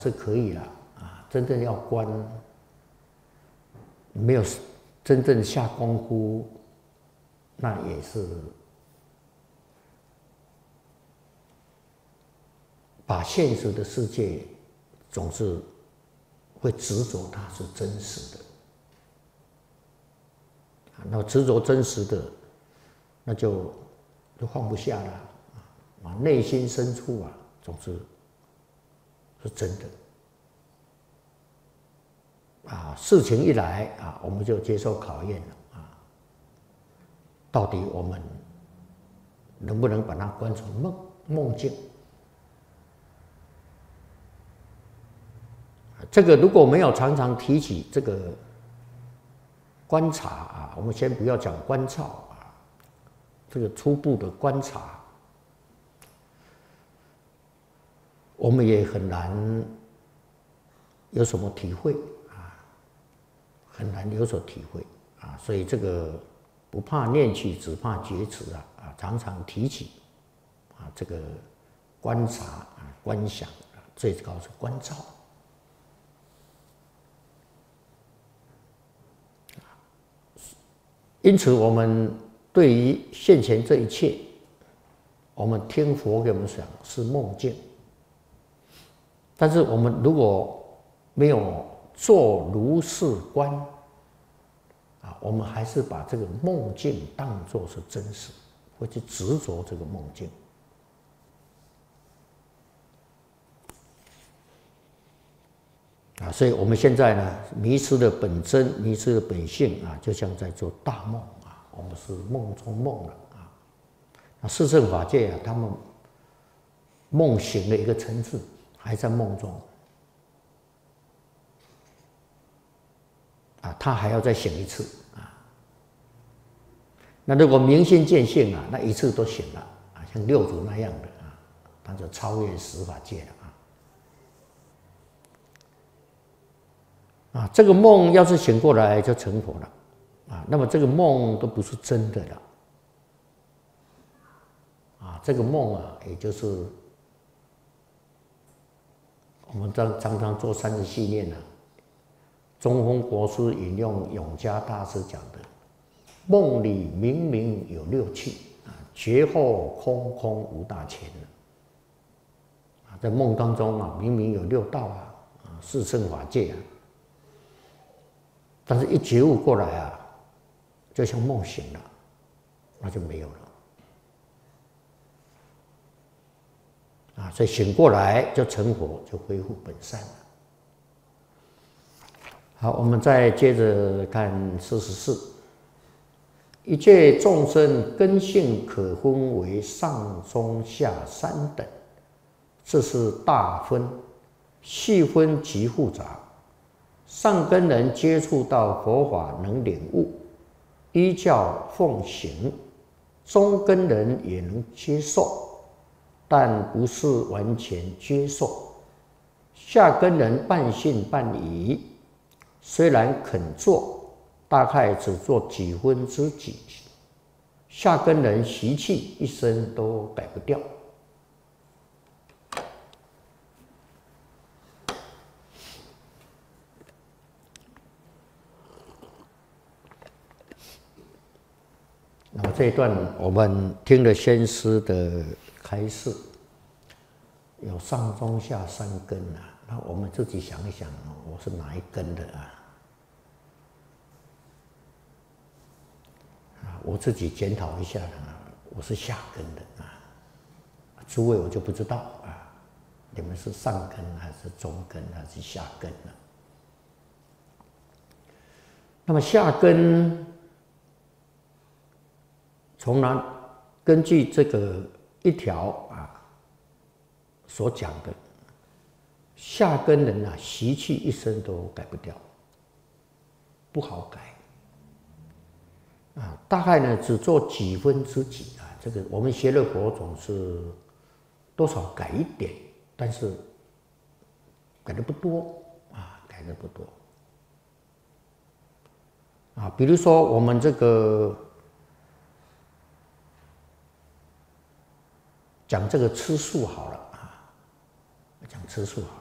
是可以了啊，真正要观，没有真正下功夫，那也是把现实的世界总是会执着它是真实的，那执着真实的，那就放不下了啊，内心深处啊，总是真的。啊，事情一来啊，我们就接受考验了啊。到底我们能不能把它观成梦境？这个如果没有常常提起这个观察啊，我们先不要讲观照啊，这个初步的观察，我们也很难有什么体会。很难有所体会啊，所以这个不怕念起，只怕觉迟啊，常常提起啊，这个观察啊、观想啊，最高是观照。因此，我们对于现前这一切，我们听佛给我们讲是梦境，但是我们如果没有做如是观啊，我们还是把这个梦境当作是真实，会去执着这个梦境啊。所以我们现在呢，迷失的本真，迷失的本性啊，就像在做大梦啊，我们是梦中梦了啊。那四圣法界啊，他们梦醒的一个层次，还在梦中。啊，他还要再醒一次啊。那如果明心见性啊，那一次都醒了啊，像六祖那样的啊，他就超越十法界了啊。这个梦要是醒过来就成佛了啊，那么这个梦都不是真的了啊。这个梦啊，也就是我们常常做30系念啊。中峰国师引用永嘉大师讲的：“梦里明明有六趣啊，觉后空空无大千啊。在梦当中啊，明明有六道啊，四圣法界啊，但是一觉悟过来啊，就像梦醒了，那就没有了啊。所以醒过来就成佛，就恢复本善了。”好，我们再接着看44。一切众生根性可分为上中下3等，这是大分，细分极复杂。上根人接触到佛法能领悟，依教奉行；中根人也能接受，但不是完全接受。下根人半信半疑。虽然肯做，大概只做几分之几。下根人习气一生都改不掉。那么这一段我们听了先师的开示，有上中下3根啊。那我们自己想一想，我是哪一根的啊？我自己检讨一下啊，我是下根的啊。诸位我就不知道啊，你们是上根还是中根还是下根呢？那么下根从哪？根据这个一条啊所讲的。下根人啊，习气一生都改不掉，不好改啊。大概呢，只做几分之几啊。这个我们学了佛总是多少改一点，但是改的不多啊，改的不多啊。比如说我们这个讲这个吃素好了啊，讲吃素好了。